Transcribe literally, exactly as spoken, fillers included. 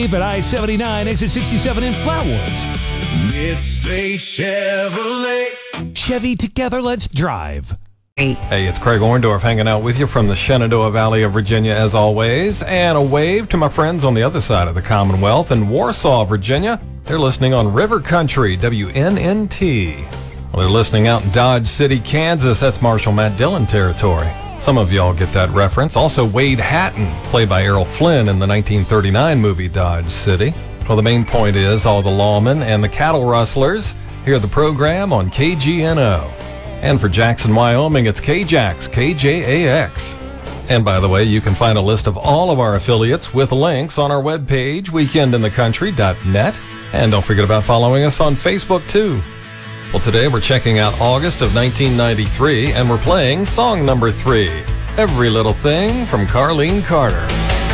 At I seventy-nine, exit sixty-seven in Flatwoods. Midstate Chevrolet. Chevy, together, let's drive. Hey, it's Craig Orndorff hanging out with you from the Shenandoah Valley of Virginia as always. And a wave to my friends on the other side of the Commonwealth in Warsaw, Virginia. They're listening on River Country, W N N T. Well, they're listening out in Dodge City, Kansas. That's Marshall Matt Dillon territory. Some of y'all get that reference. Also, Wade Hatton, played by Errol Flynn in the nineteen thirty-nine movie Dodge City. Well, the main point is all the lawmen and the cattle rustlers hear the program on K G N O. And for Jackson, Wyoming, it's K J A X, K J A X. And by the way, you can find a list of all of our affiliates with links on our webpage, weekend in the country dot net. And don't forget about following us on Facebook, too. Well, today we're checking out August of nineteen ninety-three, and we're playing song number three, Every Little Thing from Carlene Carter.